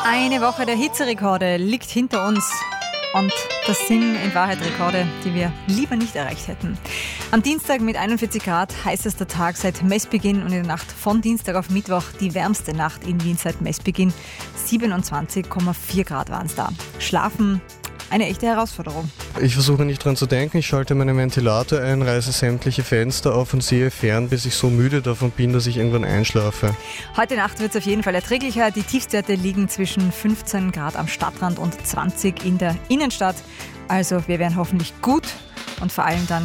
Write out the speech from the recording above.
Eine Woche der Hitzerekorde liegt hinter uns. Und das sind in Wahrheit Rekorde, die wir lieber nicht erreicht hätten. Am Dienstag mit 41 Grad heißester Tag seit Messbeginn und in der Nacht von Dienstag auf Mittwoch die wärmste Nacht in Wien seit Messbeginn. 27,4 Grad waren es da. Schlafen, eine echte Herausforderung. Ich versuche nicht dran zu denken, ich schalte meinen Ventilator ein, reiße sämtliche Fenster auf und sehe fern, bis ich so müde davon bin, dass ich irgendwann einschlafe. Heute Nacht wird es auf jeden Fall erträglicher. Die Tiefstwerte liegen zwischen 15 Grad am Stadtrand und 20 in der Innenstadt. Also wir werden hoffentlich gut und vor allem dann